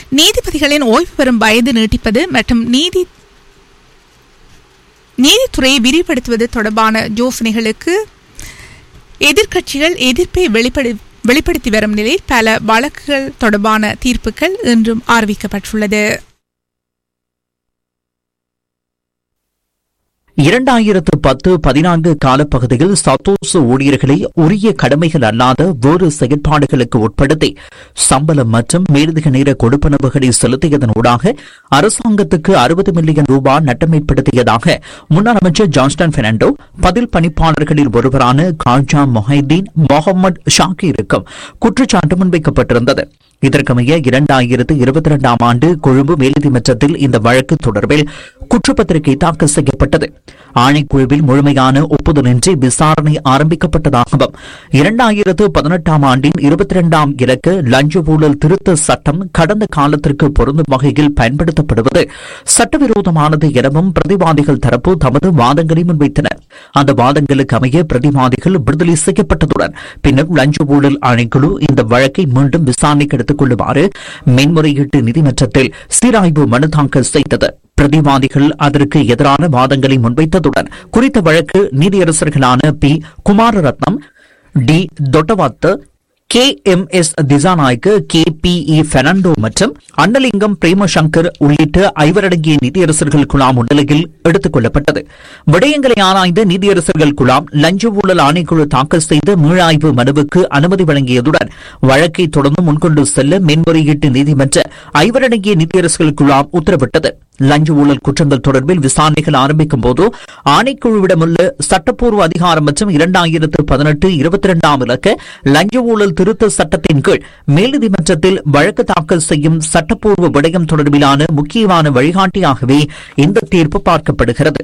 நீதிபதிகளின் ஓய்வு பெறும் வயது நீட்டிப்பது மற்றும் நீதித்துறையை விரிவுபடுத்துவது தொடர்பான யோசனைகளுக்கு எதிர்க்கட்சிகள் எதிர்ப்பை வெளிப்படுத்தி வரும் நிலையில் பல வழக்குகள் தொடர்பான தீர்ப்புகள் இன்றும் அறிவிக்கப்பட்டுள்ளது. 2010-14 காலப்பகுதியில் சத்தோசு ஊழியர்களை உரிய கடமைகள் அல்லாத வேறு செயற்பாடுகளுக்கு உட்படுத்தி சம்பளம் மற்றும் மேலதிக நேர கொடுப்பனவுகளை செலுத்தியதனூடாக அரசாங்கத்துக்கு 60 மில்லியன் ரூபாய் நட்டம் ஏற்படுத்தியதாக முன்னாள் அமைச்சர் ஜான்ஸ்டன் பெர்னாண்டோ பதில் பணிப்பாளர்களில் ஒருவரான காஜா மொஹைதீன் முகமது ஷாக்கிருக்கும் குற்றச்சாட்டு முன்வைக்கப்பட்டிருந்தது. இதற்கமைய 2022 ஆண்டு கொழும்பு மேல்நீதிமன்றத்தில் இந்த வழக்கு தொடர்பில் குற்றப்பத்திரிகை தாக்கல் செய்யப்பட்டது. ஆணைக்குழுவில் முழுமையான ஒப்புதலின்றி விசாரணை ஆரம்பிக்கப்பட்டதாகவும் 2018 ஆண்டின் 22ஆம் இலக்க லஞ்ச ஊழல் திருத்த சட்டம் கடந்த காலத்திற்கு பொருந்தும் வகையில் பயன்படுத்தப்படுவது சட்டவிரோதமானது எனவும் பிரதிவாதிகள் தரப்பு தமது வாதங்களை முன்வைத்தனர். அந்த வாதங்களுக்கு அமைய பிரதிவாதிகள் விடுதலை செய்யப்பட்டதுடன் பின்னர் லஞ்ச ஊழல் ஆணைக்குழு இந்த வழக்கை மீண்டும் விசாரணைக்கு எடுத்துக் கொள்ளுமாறு மேன்முறையீட்டு நீதிமன்றத்தில் சீராய்வு மனு தாக்கல் செய்தது. பிரதிவாதிகள் அதற்கு எதிரான வாதங்களை முன்வைத்ததுடன் குறித்த வழக்கு நீதியரசர்களான B குமாரரத்னம், D தொட்டவாத்த, KMS Dissanayake, KPE Fernando மற்றும் அன்னலிங்கம் பிரேமசங்கர் உள்ளிட்ட 5 அடங்கிய நீதியரசர்கள் குழாம் முன்னிலையில் எடுத்துக் கொள்ளப்பட்டது. விடயங்களை ஆராய்ந்த நீதியரசர்கள் குழாம் லஞ்ச ஊழல் ஆணைக்குழு தாக்கல் செய்த மீளாய்வு மனுவுக்கு அனுமதி வழங்கியதுடன் வழக்கை தொடர்ந்து முன்கொண்டு செல்ல மேன்முறையீட்டு நீதிமன்ற 5 அடங்கிய நீதியரசர்கள் குழாம் உத்தரவிட்டது. லஞ்ச ஊழல் குற்றங்கள் தொடர்பில் விசாரணைகள் ஆரம்பிக்கும் போது ஆணைக்குழுவிடமுள்ள சட்டப்பூர்வ அதிகாரம் மற்றும் 2018-22 இலக்க லஞ்ச ஊழல் திருத்த சட்டத்தின் கீழ் மேல்நீதிமன்றத்தில் வழக்கு தாக்கல் செய்யும் சட்டப்பூர்வ விடயம் தொடர்பிலான முக்கியமான வழிகாட்டியாகவே இந்த தீர்ப்பு பார்க்கப்படுகிறது.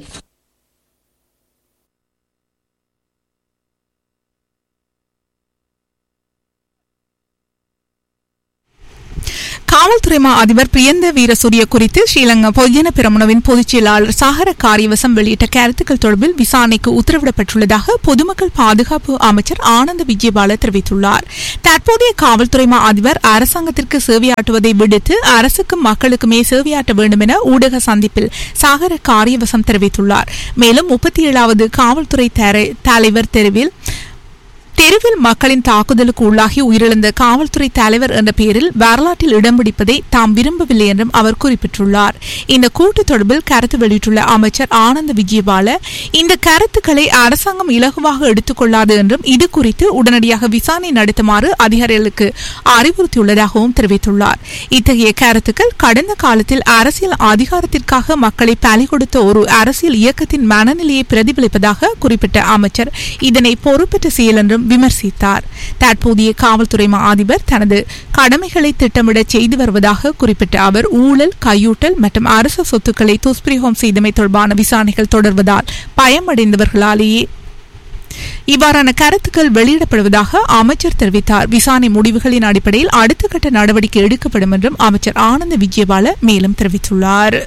காவல்துறை அதிபர் பிரியந்த வீரசூரிய குறித்து ஸ்ரீலங்கா பொதுஜன பெரமுனவின் பொதுச் செயலாளர் சாகர காரியவசம் வெளியிட்ட கருத்துக்கள் தொடர்பில் விசாரணைக்கு உத்தரவிடப்பட்டுள்ளதாக பொதுமக்கள் பாதுகாப்பு அமைச்சர் ஆனந்த விஜயபால தெரிவித்துள்ளார். தற்போதைய காவல்துறை அதிபர் அரசாங்கத்திற்கு சேவையாற்றுவதை விடுத்து அரசுக்கும் மக்களுக்குமே சேவையாற்ற வேண்டும் என ஊடக சந்திப்பில் சாகர காரியவசம் தெரிவித்துள்ளார். மேலும் 37வது காவல்துறை தலைவர் தெருவில் மக்களின் தாக்குதலுக்கு உள்ளாகி உயிரிழந்த காவல்துறை தலைவர் என்ற பெயரில் வரலாற்றில் இடம் பிடிப்பதை தாம் விரும்பவில்லை என்றும் அவர் குறிப்பிட்டுள்ளார். இந்த கூட்டு தொடர்பில் கருத்து வெளியிட்டுள்ள அமைச்சர் ஆனந்த விஜயபால இந்த கருத்துக்களை அரசாங்கம் இலகுவாக எடுத்துக் கொள்ளாது என்றும் இது குறித்து உடனடியாக விசாரணை நடத்துமாறு அதிகாரிகளுக்கு அறிவுறுத்தியுள்ளதாகவும் தெரிவித்துள்ளார். இத்தகைய கருத்துக்கள் கடந்த காலத்தில் அரசியல் அதிகாரத்திற்காக மக்களை பலி கொடுத்த ஒரு அரசியல் இயக்கத்தின் மனநிலையை பிரதிபலிப்பதாக குறிப்பிட்ட அமைச்சர் இதனை பொறுப்பற்ற செயல் என்றும் விமர்சித்தார். தற்போதைய காவல்துறை அதிபர் தனது கடமைகளை திட்டமிட செய்து வருவதாக குறிப்பிட்ட அவர் ஊழல், கையூட்டல் மற்றும் அரசு சொத்துக்களை துஷ்பிரயோகம் செய்தமை தொடர்பான விசாரணைகள் தொடர்வதால் பயமடைந்தவர்களாலேயே இவ்வாறான கருத்துக்கள் வெளியிடப்படுவதாக அமைச்சர் தெரிவித்தார். விசாரணை முடிவுகளின் அடிப்படையில் அடுத்த கட்ட நடவடிக்கை எடுக்கப்படும் என்றும் அமைச்சர் ஆனந்த விஜயபால மேலும் தெரிவித்துள்ளார்.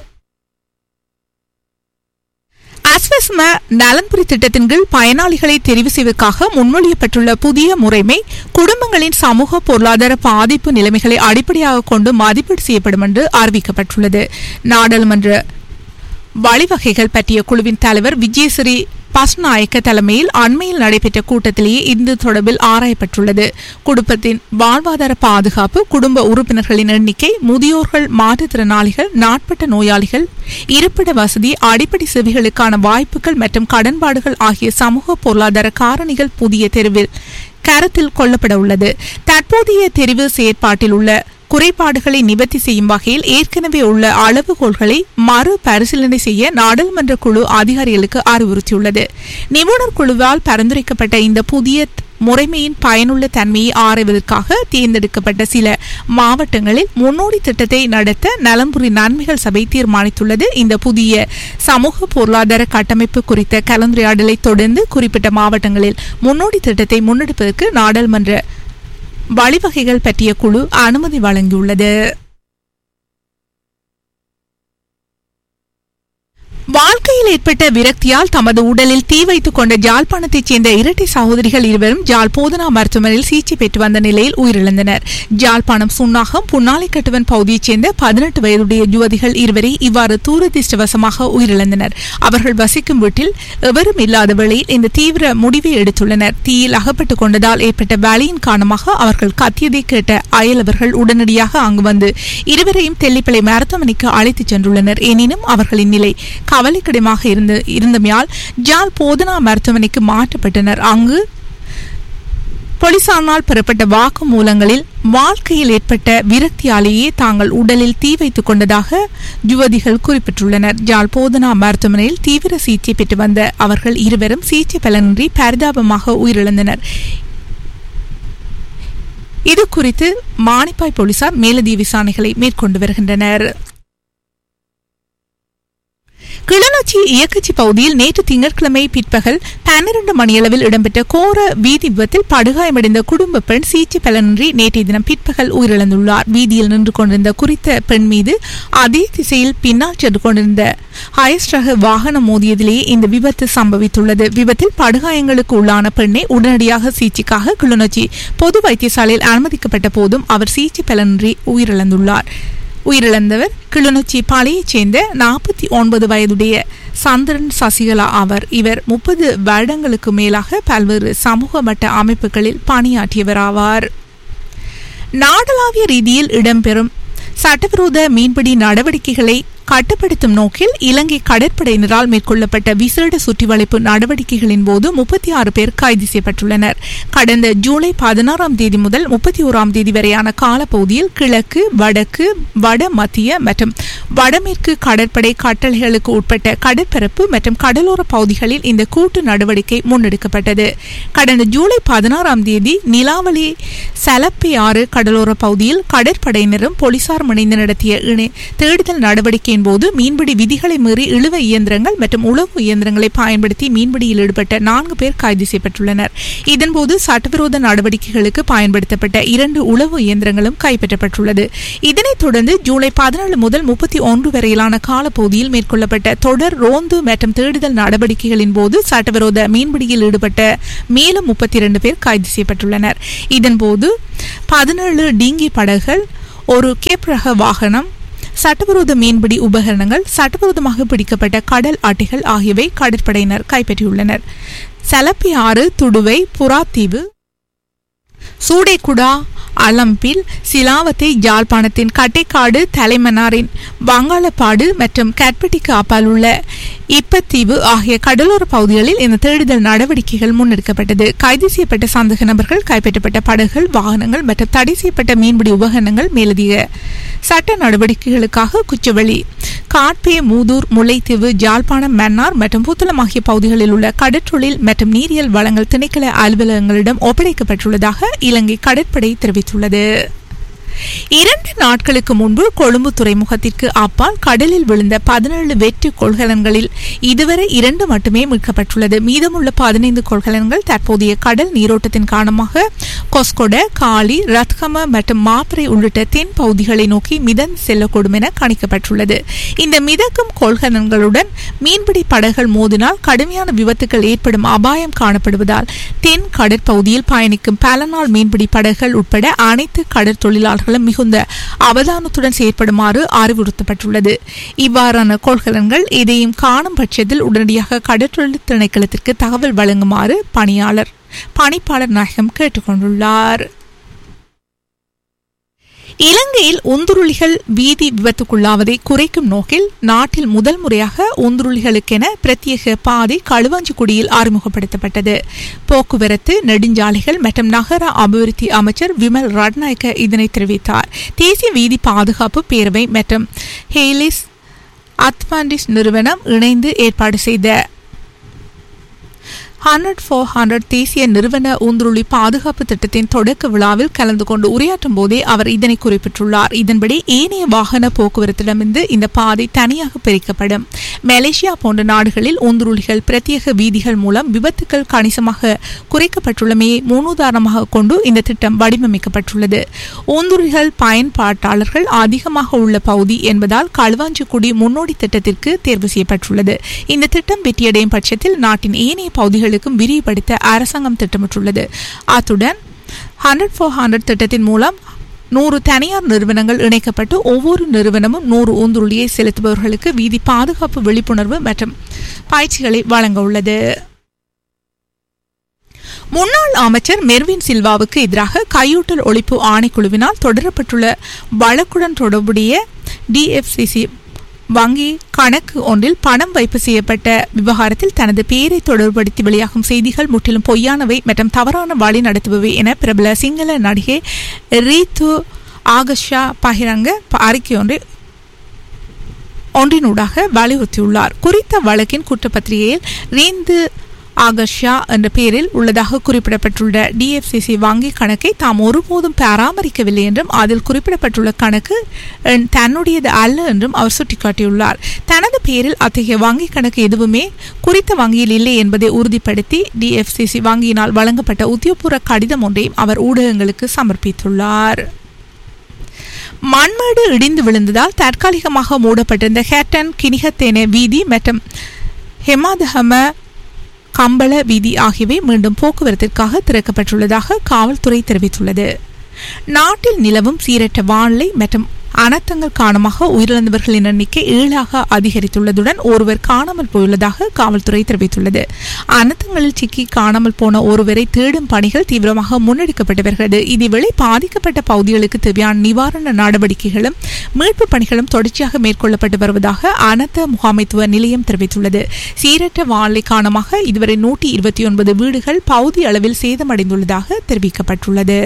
அஸ்வஸ்ம நலன்புரி திட்டத்தின் கீழ் பயனாளிகளை தெரிவு செய்வதற்காக முன்மொழியப்பட்டுள்ள புதிய முறைமை குடும்பங்களின் சமூக பொருளாதார பாதிப்பு நிலைமைகளை அடிப்படையாக கொண்டு மதிப்பீடு செய்யப்படும் என்று அறிவிக்கப்பட்டுள்ளது. நாடாளுமன்ற வழிவகைகள் பற்றிய குழுவின் தலைவர் விஜயஸ்ரீ பஸ்நாயக்க தலைமையில் அண்மையில் நடைபெற்ற கூட்டத்திலேயே இது தொடர்பில் ஆராயப்பட்டுள்ளது. குடும்பத்தின் வாழ்வாதார பாதுகாப்பு, குடும்ப உறுப்பினர்களின் எண்ணிக்கை, முதியோர்கள், மாற்றுத்திறனாளிகள், நாட்பட்ட நோயாளிகள், இருப்பிட வசதி, அடிப்படை சேவைகளுக்கான வாய்ப்புகள் மற்றும் கடன்பாடுகள் ஆகிய சமூக பொருளாதார காரணிகள் புதிய தெரிவில் கருத்தில் கொள்ளப்பட உள்ளது. தற்போதைய தெரிவு செயற்பாட்டில் உள்ள குறைபாடுகளை நிவர்த்தி செய்யும் வகையில் ஏற்கனவே உள்ள அளவுகோல்களை மறு பரிசீலனை செய்ய நாடாளுமன்ற குழு அதிகாரிகளுக்கு அறிவுறுத்தியுள்ளது. நிபுணர் குழுவால் பரிந்துரைக்கப்பட்ட இந்த புதிய முறைமையின் பயனுள்ள தன்மையை ஆராய்வதற்காக தேர்ந்தெடுக்கப்பட்ட சில மாவட்டங்களில் முன்னோடி திட்டத்தை நடத்த நலன்புரி நன்மைகள் சபை தீர்மானித்துள்ளது. இந்த புதிய சமூக பொருளாதார கட்டமைப்பு குறித்த கலந்துரையாடலை தொடர்ந்து குறிப்பிட்ட மாவட்டங்களில் முன்னோடி திட்டத்தை முன்னெடுப்பதற்கு நாடாளுமன்ற வழிவகைகள் பற்றிய குழு அனுமதி வழங்கியுள்ளது. வாழ்க்கையில் ஏற்பட்ட விரக்தியால் தமது உடலில் தீ வைத்துக் கொண்ட ஜாழ்ப்பாணத்தைச் சேர்ந்த இரட்டை சகோதரிகள் இருவரும் ஜாழ் போதனா மருத்துவமனையில் சிகிச்சை பெற்று வந்த நிலையில் உயிரிழந்தனர். ஜாழ்ப்பாணம் சுன்னாகம் புன்னாலைக்கட்டுவன் பகுதியைச் சேர்ந்த 18 வயதுடைய யுவதிகள் இருவரை இவ்வாறு தூரதிஷ்டவசமாக உயிரிழந்தனர். அவர்கள் வசிக்கும் வீட்டில் எவரும் இல்லாத வேளையில் இந்த தீவிர முடிவை எடுத்துள்ளனர். தீயில் அகப்பட்டுக் கொண்டதால் ஏற்பட்ட வலியின் காரணமாக அவர்கள் கத்தியதை கேட்ட அயலவர்கள் உடனடியாக அங்கு வந்து இருவரையும் தெல்லிப்பளை மருத்துவமனைக்கு அழைத்துச் சென்றுள்ளனர். எனினும் அவர்களின் நிலை கவலைக்கிடமாக இருந்தமையால் ஜாழ் போதனா மருத்துவமனைக்கு மாற்றப்பட்டனர். அங்கு போலீசாரால் பெறப்பட்ட வாக்குமூலங்களில் வாழ்க்கையில் ஏற்பட்ட விரக்தியாலேயே தாங்கள் உடலில் தீ வைத்துக் கொண்டதாக யுவதிகள் குறிப்பிட்டுள்ளனர். ஜாழ் போதனா மருத்துவமனையில் தீவிர சிகிச்சை பெற்று வந்த அவர்கள் இருவரும் சிகிச்சை பலனின்றி பரிதாபமாக உயிரிழந்தனர். இது குறித்து மானிப்பாய் போலீசார் மேலதிக விசாரணைகளை மேற்கொண்டு வருகின்றனர். கிளிநொச்சி இயக்கச்சி பகுதியில் நேற்று திங்கட்கிழமை பிற்பகல் 12 மணியளவில் இடம்பெற்ற கோர வீதி விபத்தில் படுகாயமடைந்த குடும்ப பெண் சிகிச்சை பலனின்றி நேற்றைய தினம் பிற்பகல் உயிரிழந்துள்ளார். வீதியில் நின்று கொண்டிருந்த குறித்த பெண் மீது அதே திசையில் பின்னால் சென்று கொண்டிருந்த ஹயஸ் ரக வாகனம் மோதியதிலேயே இந்த விபத்து சம்பவித்துள்ளது. விபத்தில் படுகாயங்களுக்கு உள்ளான பெண்ணை உடனடியாக சிகிச்சைக்காக கிளிநொச்சி பொது வைத்தியசாலையில் அனுமதிக்கப்பட்ட போதும் அவர் சிகிச்சை பலனின்றி உயிரிழந்தவர் கிளிநொச்சி பாளையைச் சேர்ந்த 49 வயதுடைய சந்திரன் சசிகலா ஆவர். இவர் 30 வருடங்களுக்கு மேலாக பல்வேறு சமூக மட்ட அமைப்புகளில் பணியாற்றியவர் ஆவார். நாடளாவிய ரீதியில் இடம்பெறும் சட்டவிரோத மீன்பிடி நடவடிக்கைகளை கட்டுப்படுத்தும் நோக்கில் இலங்கை கடற்படையினரால் மேற்கொள்ளப்பட்ட விசேட சுற்றிவளைப்பு நடவடிக்கைகளின் போது 36 பேர் கைது செய்யப்பட்டுள்ளனர். கடந்த ஜூலை 16ஆம் தேதி முதல் 31ஆம் தேதி வரையான காலப்பகுதியில் கிழக்கு, வடக்கு, வட மத்திய மற்றும் வடமேற்கு கடற்படை கட்டளைகளுக்கு உட்பட்ட கடற்பரப்பு மற்றும் கடலோர பகுதிகளில் இந்த கூட்டு நடவடிக்கை முன்னெடுக்கப்பட்டது. கடந்த ஜூலை 16ஆம் தேதி நிலாவளி சலப்பையாறு கடலோர பகுதியில் கடற்படையினரும் போலீசார் இணைந்து நடத்திய தேடுதல் நடவடிக்கையின் போது மீன்பிடி விதிகளை மீறி இழுவ இயந்திரங்கள் மற்றும் உளவு இயந்திரங்களை பயன்படுத்தி மீன்பிடியில் ஈடுபட்ட 4 பேர் கைது செய்யப்பட்டுள்ளனர். இதன்போது சட்டவிரோத நடவடிக்கைகளுக்கு பயன்படுத்தப்பட்ட 2 உளவு இயந்திரங்களும் கைப்பற்றப்பட்டுள்ளது. இதனைத் தொடர்ந்து ஜூலை 17 முதல் 31 வரையிலான காலப்பகுதியில் மேற்கொள்ளப்பட்ட தொடர் ரோந்து மற்றும் தேடுதல் நடவடிக்கைகளின் போது சட்டவிரோத மீன்பிடியில் ஈடுபட்ட மேலும் 32 பேர் கைது செய்யப்பட்டுள்ளனர். இதன்போது 17 டிங்கி படகுகள், ஒரு கேப் ரக வாகனம், சட்டவிரோத மீன்பிடி உபகரணங்கள், சட்டவிரோதமாக பிடிக்கப்பட்ட கடல் அட்டைகள் ஆகியவை கடற்படையினர் கைப்பற்றியுள்ளனர். சலப்பியாறு, துடுவை, புறாத்தீவு, சூடேகுடா, அலம்பில், சிலாவத்தை, யாழ்ப்பாணத்தின் கட்டைக்காடு, தலைமன்னாரின் வங்காளப்பாடு மற்றும் கற்பட்டிக்கு அப்பால் உள்ள இப்பத்தீவு ஆகிய கடலோர பகுதிகளில் இந்த தேடுதல் நடவடிக்கைகள் முன்னெடுக்கப்பட்டது. கைது செய்யப்பட்ட சந்தேக நபர்கள், கைப்பற்றப்பட்ட படகுகள், வாகனங்கள் மற்றும் தடை செய்யப்பட்ட மீன்பிடி உபகரணங்கள் மேலதிக சட்ட நடவடிக்கைகளுக்காக குச்சவெளி, காட்பே, மூதூர், முல்லைத்தீவு, யாழ்ப்பாணம், மன்னார் மற்றும் புத்தளம் ஆகிய பகுதிகளில் உள்ள கடற்றொழில் மற்றும் நீரியல் வளங்கள் திணைக்கள அலுவலகங்களிடம் ஒப்படைக்கப்பட்டுள்ளதாக இலங்கை கடற்படை தெரிவித்துள்ளது. 2 நாட்களுக்கு முன்பு கொழும்பு துறைமுகத்திற்கு அப்பால் கடலில் விழுந்த 17 வெற்று கொள்கலன்களில் இதுவரை 2 மட்டுமே மீட்கப்பட்டுள்ளது. மீதமுள்ள 15 கொள்கலன்கள் தற்போதைய கடல் நீரோட்டத்தின் காரணமாக கொஸ்கொட, காலி, ரத்கம மற்றும் மாப்பரை உள்ளிட்ட தென் பகுதிகளை நோக்கி மிதந்து செல்லக்கூடும் என கணிக்கப்பட்டுள்ளது. இந்த மிதக்கும் கொள்கலன்களுடன் மீன்பிடி படகுகள் மோதினால் கடுமையான விபத்துகள் ஏற்படும் அபாயம் காணப்படுவதால் தென் கடற்பகுதியில் பயணிக்கும் பல நாள் மீன்பிடி படகுகள் உட்பட அனைத்து கடற்தொழிலாளர்கள் மிகுந்த அவதானத்துடன் செயற்படுமாறு அறிவுறுத்தப்பட்டுள்ளது. இவ்வாறான கொள்கலன்கள் எதையும் காணும் பட்சத்தில் உடனடியாக கடற்றொழில் திணைக்களத்திற்கு தகவல் வழங்குமாறு பணிப்பாளர் நாயகம் கேட்டுக்கொண்டுள்ளார். இலங்கையில் உந்துருளிகள் வீதி விபத்துக்குள்ளாவதை குறைக்கும் நோக்கில் நாட்டில் முதல் முறையாக உந்துருளிகளுக்கென பிரத்யேக பாதை களுவாஞ்சிக்குடியில் அறிமுகப்படுத்தப்பட்டது. போக்குவரத்து, நெடுஞ்சாலைகள் மற்றும் நகர அபிவிருத்தி அமைச்சர் விமல் ரட்நாயக்க இதனை தெரிவித்தார். தேசிய வீதி பாதுகாப்பு பேரவை மற்றும் ஹேலிஸ் அத்வாண்டிஸ் நிறுவனம் இணைந்து ஏற்பாடு செய்த 100-400 தேசிய நிறுவன ஊந்துருளி பாதுகாப்பு திட்டத்தின் தொடக்க விழாவில் கலந்து கொண்டு உரையாற்றும் போதே அவர் இதனை குறிப்பிட்டுள்ளார். இதன்படி ஏனைய வாகன போக்குவரத்திடமிருந்து இந்த பாதை தனியாக பிரிக்கப்படும். மலேசியா போன்ற நாடுகளில் ஊந்துருளிகள் பிரத்யேக வீதிகள் மூலம் விபத்துக்கள் கணிசமாக குறைக்கப்பட்டுள்ளமையை முன்னுதாரணமாக கொண்டு இந்த திட்டம் வடிவமைக்கப்பட்டுள்ளது. ஊந்துருளிகள் பயன்பாட்டாளர்கள் அதிகமாக உள்ள பகுதி என்பதால் களுவாஞ்சிக்குடி முன்னோடி திட்டத்திற்கு தேர்வு செய்யப்பட்டுள்ளது. இந்த திட்டம் வெற்றியடையும் பட்சத்தில் நாட்டின் ஏனைய பகுதிகளுக்கும் விரிவுபடுத்த அரசாங்கம் திட்டமிட்டுள்ளது. அத்துடன் 100-400 திட்டத்தின் மூலம் 100 தனியார் நிறுவனங்கள் இணைக்கப்பட்டு ஒவ்வொரு நிறுவனமும் 100 ஊந்துருளியை செலுத்துபவர்களுக்கு வீதி பாதுகாப்பு விழிப்புணர்வு மற்றும் பயிற்சிகளை வழங்க உள்ளது. முன்னாள் அமைச்சர் மெர்வின் சில்வாவுக்கு எதிராக கையூட்டல் ஒழிப்பு ஆணைக்குழுவினால் தொடரப்பட்டுள்ள வழக்குடன் தொடர்புடைய DFCC வங்கி கணக்கு ஒன்றில் பணம் வைப்பு செய்யப்பட்ட விவகாரத்தில் தனது பெயரை தொடர்படுத்தி வெளியாகும் செய்திகள் முற்றிலும் பொய்யானவை மற்றும் தவறான வழி நடத்துபவை என பிரபல சிங்கள நடிகை ரீத்து ஆகஷா பகிரங்க அறிக்கை ஒன்றினூடாக வலியுறுத்தியுள்ளார். குறித்த வழக்கின் குற்றப்பத்திரிகையில் ரீந்து ஆகர்ஷா என்ற பெயரில் உள்ளதாக குறிப்பிடப்பட்டுள்ள DFCC வங்கி கணக்கை தாம் ஒருபோதும் பராமரிக்கவில்லை என்றும் அதில் குறிப்பிடப்பட்டுள்ள கணக்கு தன்னுடையது அல்ல என்றும் அவர் சுட்டிக்காட்டியுள்ளார். தனது பெயரில் அத்தகைய வங்கி கணக்கு எதுவுமே குறித்த வங்கியில் இல்லை என்பதை உறுதிப்படுத்தி DFCC வங்கியினால் வழங்கப்பட்ட உத்தியோகபூர்வ கடிதம் ஒன்றையும் அவர் ஊடகங்களுக்கு சமர்ப்பித்துள்ளார். மண்மேடு இடிந்து விழுந்ததால் தற்காலிகமாக மூடப்பட்டிருந்த ஹேட்டன் கினிகத்தேன வீதி மற்றும் ஹெமாதஹம கம்பள வீதி ஆகியவை மீண்டும் போக்குவரத்திற்காக திறக்கப்பட்டுள்ளதாக காவல்துறை தெரிவித்துள்ளது. நாட்டில் நிலவும் சீரற்ற வானிலை மற்றும் அனர்த்தங்கள் காரணமாக உயிரிழந்தவர்களின் எண்ணிக்கை 7ஆக அதிகரித்துள்ளதுடன் ஒருவர் காணாமல் போயுள்ளதாக காவல்துறை தெரிவித்துள்ளது. அனர்த்தங்களில் சிக்கி காணாமல் போன ஒருவரை தேடும் பணிகள் தீவிரமாக முன்னெடுக்கப்பட்டு வருகிறது. இதேவேளை பாதிக்கப்பட்ட பகுதிகளுக்கு தேவையான நிவாரண நடவடிக்கைகளும் மீட்பு பணிகளும் தொடர்ச்சியாக மேற்கொள்ளப்பட்டு வருவதாக அனர்த்த முகாமைத்துவ நிலையம் தெரிவித்துள்ளது. சீரற்ற வானிலை காரணமாக இதுவரை 129 வீடுகள் பகுதி அளவில் சேதமடைந்துள்ளதாக தெரிவிக்கப்பட்டுள்ளது.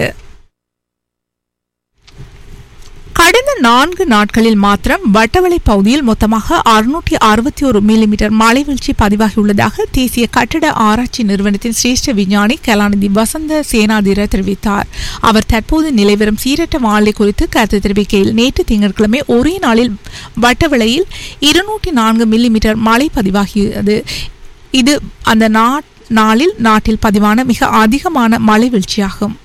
கடந்த 4 நாட்களில் மாத்திரம் வட்டவளை பகுதியில் மொத்தமாக 661 மில்லிமீட்டர் மழை வீழ்ச்சி பதிவாகியுள்ளதாக தேசிய கட்டட ஆராய்ச்சி நிறுவனத்தின் சிரேஷ்ட விஞ்ஞானி கலாநிதி வசந்த சேனாதிர தெரிவித்தார். அவர் தற்போது நிலைவரும் சீரற்ற வானிலை குறித்து கருத்து தெரிவிக்கையில் நேற்று திங்கட்கிழமை ஒரே நாளில் வட்டவளையில் 204 மில்லிமீட்டர் மழை பதிவாகியது. இது அந்த நாளில் நாட்டில் பதிவான மிக அதிகமான மழை வீழ்ச்சியாகும்.